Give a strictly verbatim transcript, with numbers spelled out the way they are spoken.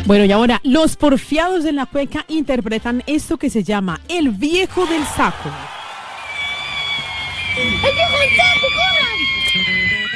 Bueno, y ahora los porfiados en la cueca interpretan esto que se llama El Viejo del Saco. ¡El viejo del saco, corran!